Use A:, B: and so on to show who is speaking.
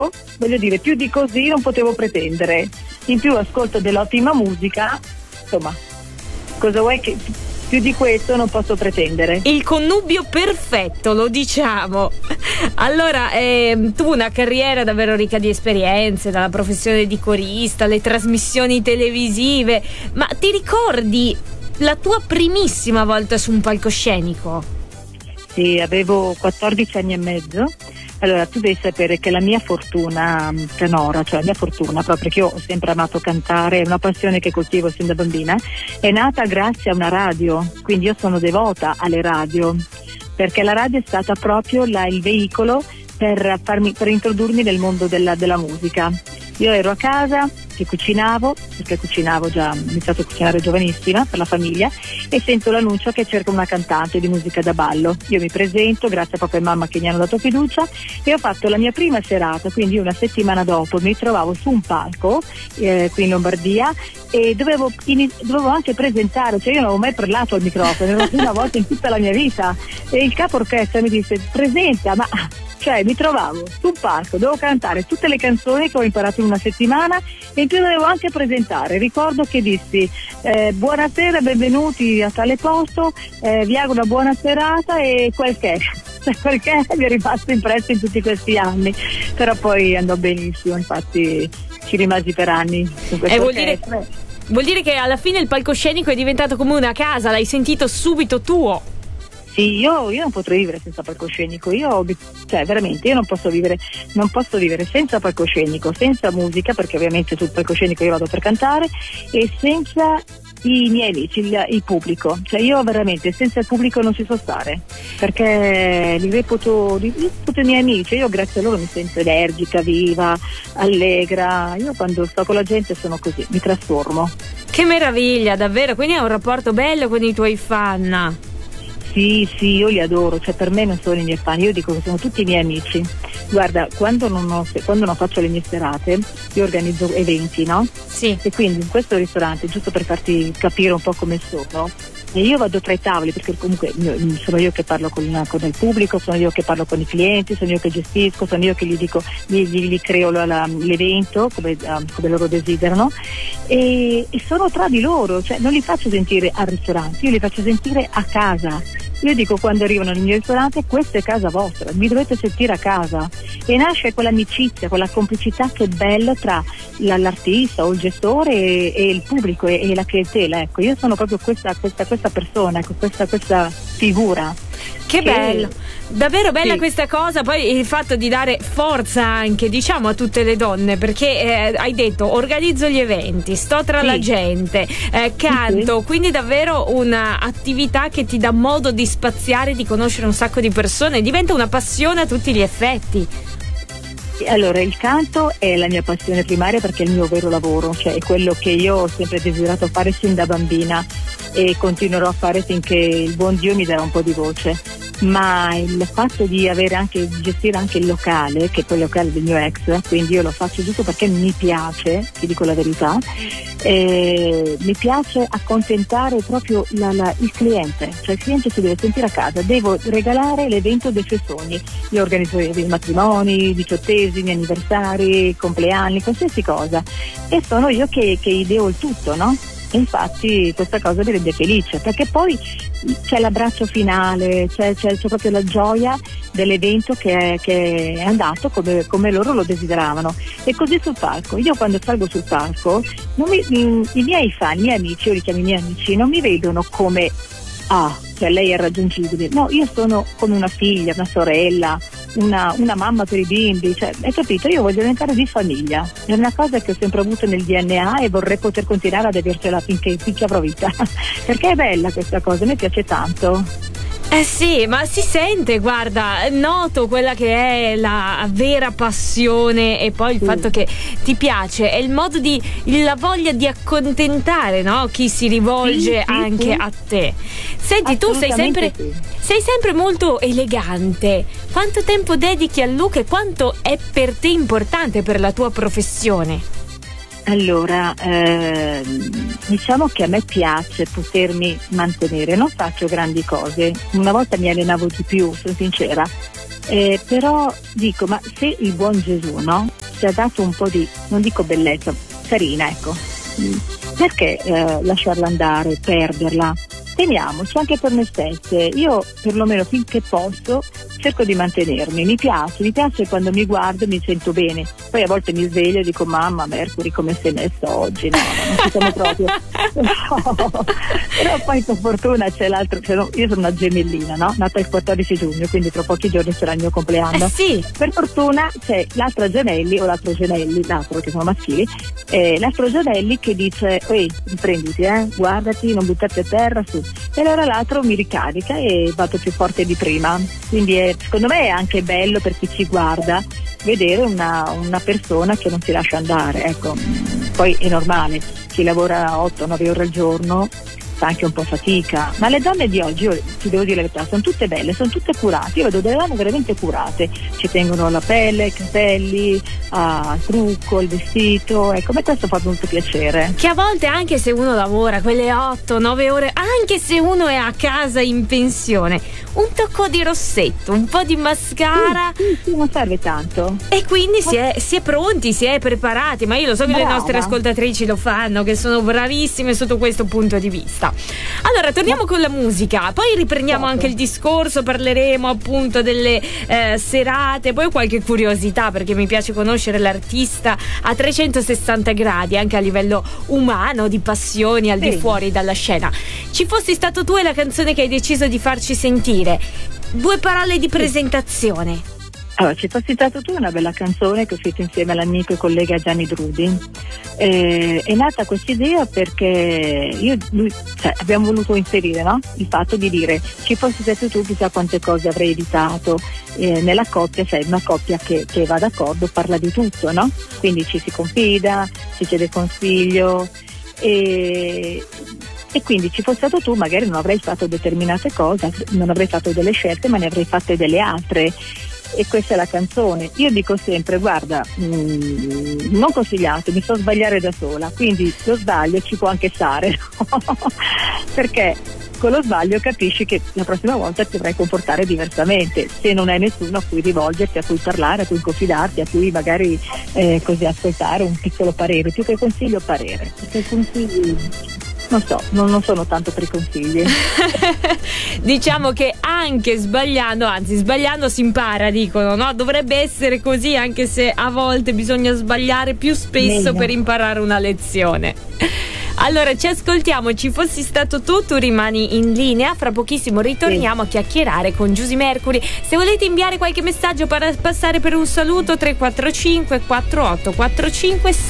A: voglio dire, più di così non potevo pretendere. In più ascolto dell'ottima musica, insomma, cosa vuoi che più di questo non posso pretendere.
B: Il connubio perfetto, lo diciamo. Allora, tu una carriera davvero ricca di esperienze, dalla professione di corista, le trasmissioni televisive, ma ti ricordi la tua primissima volta su un palcoscenico?
A: Sì, avevo 14 anni e mezzo. Allora, tu devi sapere che la mia fortuna tenora, cioè la mia fortuna, proprio perché io ho sempre amato cantare, è una passione che coltivo sin da bambina, è nata grazie a una radio, quindi io sono devota alle radio, perché la radio è stata proprio il veicolo per introdurmi nel mondo della musica. Io ero a casa che cucinavo, perché cucinavo già, ho iniziato a cucinare giovanissima per la famiglia, e sento l'annuncio che cerca una cantante di musica da ballo. Io mi presento, grazie a papà e mamma che mi hanno dato fiducia, e ho fatto la mia prima serata, quindi una settimana dopo mi trovavo su un palco qui in Lombardia, e dovevo anche presentare, cioè io non avevo mai parlato al microfono, era la prima volta in tutta la mia vita, e il capo orchestra mi disse presenta, ma cioè mi trovavo su un palco, dovevo cantare tutte le canzoni che ho imparato in una settimana, e in più dovevo anche presentare. Ricordo che dissi buonasera, benvenuti a tale posto, vi auguro una buona serata, e quel che mi è rimasto impresso in tutti questi anni, però poi andò benissimo, infatti ci rimasi per anni su questo orchestra.
B: Vuol dire che alla fine il palcoscenico è diventato come una casa, l'hai sentito subito tuo.
A: Sì, io non potrei vivere senza palcoscenico, cioè veramente io non posso vivere senza palcoscenico, senza musica, perché ovviamente sul palcoscenico io vado per cantare, e senza i miei amici, il pubblico, cioè io veramente senza il pubblico non ci so stare, perché li reputo i miei amici, io grazie a loro mi sento energica, viva, allegra, io quando sto con la gente sono così, mi trasformo.
B: Che meraviglia, davvero, quindi hai un rapporto bello con i tuoi fan.
A: Sì, io li adoro, cioè per me non sono i miei fan, io dico che sono tutti i miei amici. Guarda, quando non faccio le mie serate, io organizzo eventi, no?
B: Sì.
A: E quindi in questo ristorante, giusto per farti capire un po' come sono, e io vado tra i tavoli, perché comunque sono io che parlo con il pubblico, sono io che parlo con i clienti, sono io che gestisco, sono io che gli creo l'evento come loro desiderano, e sono tra di loro, cioè non li faccio sentire al ristorante, io li faccio sentire a casa. Io dico, quando arrivano nel mio ristorante, questa è casa vostra, mi dovete sentire a casa, e nasce quell'amicizia, quella complicità che è bella tra l'artista o il gestore e il pubblico e la clientela. Ecco, io sono proprio questa persona, ecco, questa figura.
B: Che bello, davvero bella, sì. Questa cosa, poi il fatto di dare forza anche, diciamo, a tutte le donne, perché hai detto organizzo gli eventi, sto tra la gente, canto, sì. Quindi davvero un'attività che ti dà modo di spaziare, di conoscere un sacco di persone, diventa una passione a tutti gli effetti.
A: Allora, il canto è la mia passione primaria, perché è il mio vero lavoro, cioè è quello che io ho sempre desiderato fare sin da bambina, e continuerò a fare finché il buon Dio mi darà un po' di voce. Ma il fatto di gestire anche il locale, che poi è il locale del mio ex, quindi io lo faccio giusto perché mi piace, ti dico la verità, mi piace accontentare proprio il cliente, cioè il cliente si deve sentire a casa, devo regalare l'evento dei suoi sogni. Io organizzo i matrimoni, 18esimi, anniversari, compleanni, qualsiasi cosa, e sono io che ideo il tutto, no? E infatti questa cosa mi rende felice, perché poi c'è l'abbraccio finale, c'è proprio la gioia dell'evento che è andato come loro lo desideravano. E così sul palco, io quando salgo sul palco, i miei fan, i miei amici, io li chiamo i miei amici, non mi vedono come cioè lei è raggiungibile, no, io sono come una figlia, una sorella, una mamma per i bimbi, cioè, hai capito? Io voglio diventare di famiglia, è una cosa che ho sempre avuto nel DNA, e vorrei poter continuare ad avercela finché avrò vita perché è bella questa cosa, mi piace tanto.
B: Sì, ma si sente, guarda, noto quella che è la vera passione, e poi il fatto che ti piace, è il modo la voglia di accontentare, no? Chi si rivolge anche a te. Senti, tu sei sempre molto elegante. Quanto tempo dedichi al look, e quanto è per te importante per la tua professione?
A: Allora, diciamo che a me piace potermi mantenere, non faccio grandi cose, una volta mi allenavo di più, sono sincera, Però dico, ma se il buon Gesù, no, ci ha dato un po' di, non dico bellezza, carina, ecco, perché lasciarla andare, perderla? Teniamoci anche per noi stesse. Io perlomeno finché posso cerco di mantenermi, mi piace quando mi guardo mi sento bene, poi a volte mi sveglio e dico mamma Mercury come sei messo oggi, no, non ci siamo proprio. Però poi per fortuna c'è l'altro, io sono una gemellina, no? Nata il 14 giugno, quindi tra pochi giorni sarà il mio compleanno.
B: Sì.
A: Per fortuna c'è l'altro Gianelli l'altro che sono maschili, l'altro Gianelli che dice ehi, riprenditi, guardati, non buttarti a terra, su. E allora l'altro mi ricarica e vado più forte di prima, quindi secondo me è anche bello per chi ci guarda vedere una persona che non si lascia andare, ecco. Poi è normale, chi lavora 8-9 ore al giorno fa anche un po' fatica, ma le donne di oggi, io ti devo dire la verità, sono tutte belle, sono tutte curate, io vedo delle donne veramente curate, ci tengono alla pelle, ai capelli, al trucco, il vestito, ecco, a me questo fa molto piacere.
B: Che a volte anche se uno lavora quelle 8-9 ore, anche se uno è a casa in pensione, un tocco di rossetto, un po' di mascara,
A: sì, non serve tanto.
B: E quindi si è pronti, si è preparati, ma io lo so che le nostre ascoltatrici lo fanno, che sono bravissime sotto questo punto di vista. Allora torniamo con la musica, poi riprendiamo anche il discorso, parleremo appunto delle serate, poi qualche curiosità, perché mi piace conoscere l'artista a 360 gradi anche a livello umano, di passioni al di fuori dalla scena. Ci fossi stato tu e la canzone che hai deciso di farci sentire, 2 parole di presentazione.
A: Allora, ci fossi stato tu, una bella canzone che ho scritto insieme all'amico e collega Gianni Drudi. È nata questa idea perché abbiamo voluto inserire, no? Il fatto di dire ci fossi stato tu, chissà quante cose avrei evitato. Nella coppia, sai, una coppia che va d'accordo parla di tutto, no? Quindi ci si confida, ci chiede consiglio e quindi ci fosse stato tu magari non avrei fatto determinate cose, non avrei fatto delle scelte, ma ne avrei fatte delle altre. E questa è la canzone. Io dico sempre, guarda, non consigliate, mi so sbagliare da sola, quindi lo sbaglio ci può anche stare, perché con lo sbaglio capisci che la prossima volta ti dovrai comportare diversamente, se non hai nessuno a cui rivolgerti, a cui parlare, a cui confidarti, a cui magari così ascoltare un piccolo parere, più che consiglio parere, perché consigli non so, non sono tanto per i consigli.
B: Diciamo che anche sbagliando, anzi sbagliando si impara, dicono, no? Dovrebbe essere così, anche se a volte bisogna sbagliare più spesso per imparare una lezione. Allora ci ascoltiamo, ci fossi stato tu rimani in linea, fra pochissimo ritorniamo a chiacchierare con Giusy Mercury. Se volete inviare qualche messaggio per passare per un saluto, 345 48 45